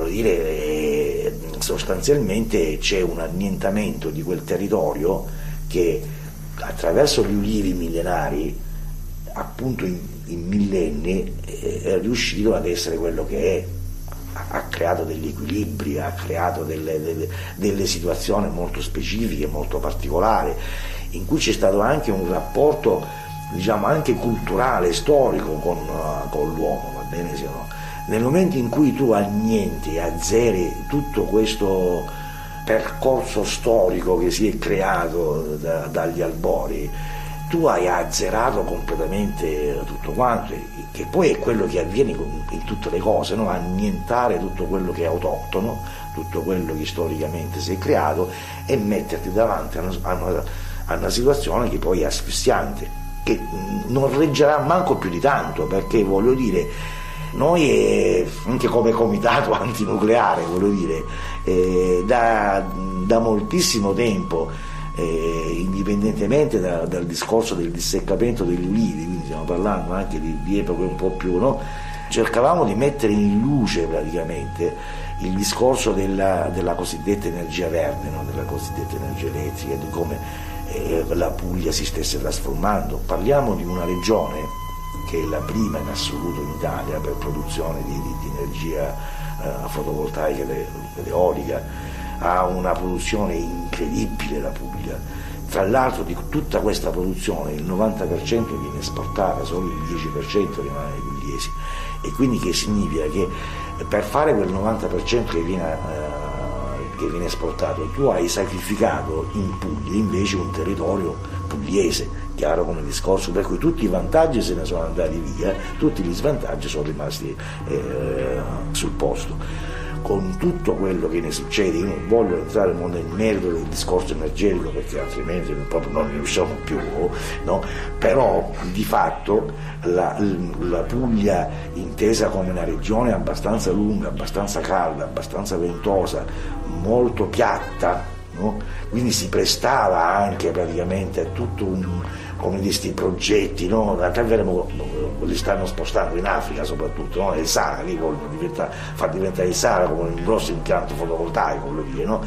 sostanzialmente c'è un annientamento di quel territorio che attraverso gli ulivi millenari, appunto in millenni, è riuscito ad essere quello che è. Ha creato degli equilibri, ha creato delle situazioni molto specifiche, molto particolari, in cui c'è stato anche un rapporto, diciamo, anche culturale, storico con l'uomo, va bene? Nel momento in cui tu annienti, azzeri tutto questo percorso storico che si è creato dagli albori, tu hai azzerato completamente tutto quanto, che poi è quello che avviene in tutte le cose, no? Annientare tutto quello che è autoctono, tutto quello che storicamente si è creato, e metterti davanti a una situazione che poi è asfissiante, che non reggerà manco più di tanto, perché voglio dire, noi anche come comitato antinucleare, voglio dire, da moltissimo tempo, indipendentemente dal discorso del disseccamento degli ulivi, quindi stiamo parlando anche di epoche un po' più, no? Cercavamo di mettere in luce praticamente il discorso della cosiddetta energia verde, no? Della cosiddetta energia elettrica, di come la Puglia si stesse trasformando. Parliamo di una regione che è la prima in assoluto in Italia per produzione di energia fotovoltaica ed eolica. Ha una produzione incredibile la Puglia. Tra l'altro di tutta questa produzione il 90% viene esportata, solo il 10% rimane ai pugliesi. E quindi che significa che per fare quel 90% che viene esportato, tu hai sacrificato in Puglia invece un territorio pugliese, chiaro come discorso, per cui tutti i vantaggi se ne sono andati via, tutti gli svantaggi sono rimasti sul posto. Con tutto quello che ne succede, io non voglio entrare nel merito del discorso energetico perché altrimenti proprio non ne riusciamo più, no? Però di fatto la Puglia, intesa come una regione abbastanza lunga, abbastanza calda, abbastanza ventosa, molto piatta, no? Quindi si prestava anche praticamente a tutto questi progetti, no? Li stanno spostando in Africa soprattutto, no? Il Sahara, lì vogliono far diventare il Sahara come un grosso impianto fotovoltaico, voglio dire, no?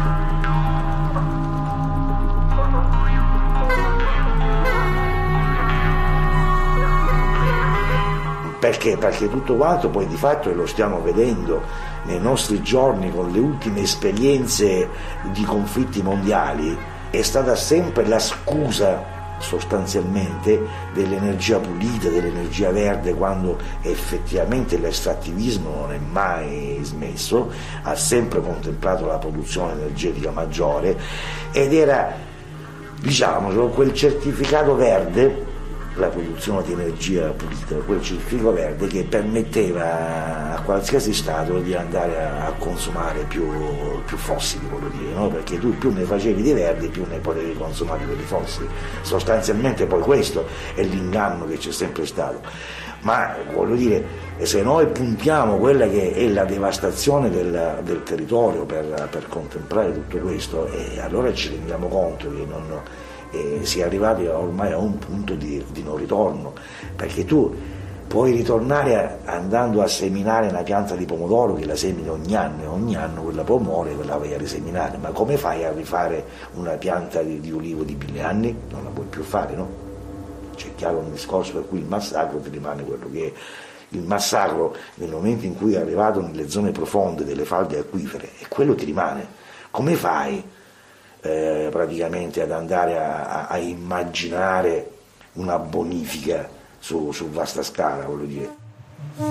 Perché? Perché tutto quanto poi di fatto, e lo stiamo vedendo nei nostri giorni con le ultime esperienze di conflitti mondiali, è stata sempre la scusa sostanzialmente dell'energia pulita, dell'energia verde, quando effettivamente l'estrattivismo non è mai smesso, ha sempre contemplato la produzione energetica maggiore, ed era, diciamo, quel certificato verde, la produzione di energia pulita, quel certificato verde che permetteva a qualsiasi Stato di andare a consumare più fossili, voglio dire, no? Perché tu più ne facevi di verdi, più ne potevi consumare quelli fossili. Sostanzialmente poi questo è l'inganno che c'è sempre stato. Ma voglio dire, se noi puntiamo quella che è la devastazione del territorio per contemplare tutto questo, allora ci rendiamo conto che si è arrivati ormai a un punto di non ritorno, perché tu puoi ritornare andando a seminare una pianta di pomodoro che la semini ogni anno, e ogni anno quella pomodoro la vai a riseminare, ma come fai a rifare una pianta di ulivo di 1000 anni? Non la puoi più fare, no? C'è chiaro un discorso per cui il massacro ti rimane quello che è. Il massacro nel momento in cui è arrivato nelle zone profonde delle falde acquifere, e quello ti rimane. Come fai praticamente ad andare a immaginare una bonifica su vasta scala, voglio dire?